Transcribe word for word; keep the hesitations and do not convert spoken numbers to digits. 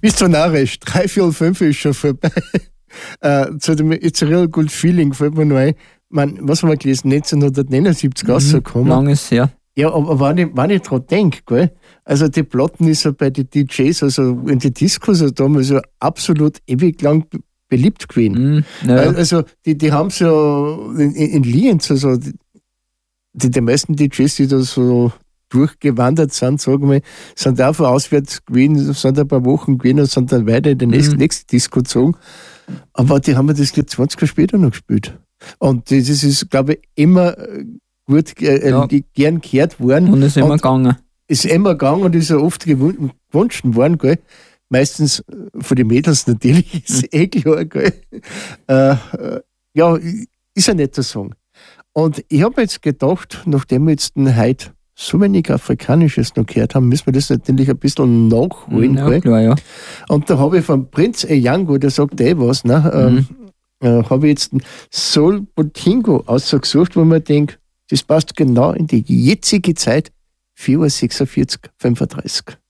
Bist du narrisch? drei vier fünf ist schon vorbei. uh, zu dem It's a Real Good Feeling fällt mir noch ein. Man, was haben wir gelesen? neunzehnhundertneunundsiebzig mhm, rausgekommen. Lang ist her. Ja, aber wenn ich, wenn ich dran denke, gell, also die Platten ist ja bei den D Js, also in die Discos also damals ja absolut ewig lang beliebt gewesen. Mm, ja. Also die, die haben es ja in, in Lienz, also die, die meisten D Js, die da so durchgewandert sind, sagen wir, sind auch von auswärts gewesen, sind ein paar Wochen gewesen und sind dann weiter in die nächste, mm. nächste Disco gezogen. Aber die haben das Lied zwanzig Jahre später noch gespielt. Und das ist, glaube ich, immer gut äh, ja. gern gehört worden. Und ist immer und gegangen. Ist immer gegangen und ist ja oft gewün- gewünscht worden, gell? Meistens von den Mädels natürlich, ist mhm. eh klar, gell? Äh, ja, ist ein netter Song. Und ich habe jetzt gedacht, nachdem wir jetzt heute so wenig Afrikanisches noch gehört haben, müssen wir das natürlich ein bisschen nachholen. Ja, klar, ja. Und da habe ich von Prince Eyango, der sagt eh was, ne? Mhm. Ähm, äh, habe ich jetzt einen Soul Botingo ausgesucht, wo man denkt, das passt genau in die jetzige Zeit, vier Uhr sechsundvierzig, fünfunddreißig.